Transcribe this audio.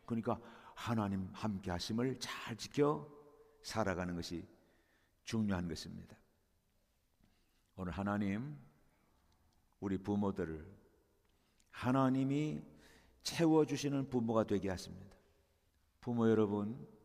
그러니까 하나님 함께 하심을 잘 지켜 살아가는 것이 중요한 것입니다. 오늘 하나님 우리 부모들을 하나님이 채워주시는 부모가 되게 하십니다. 부모 여러분,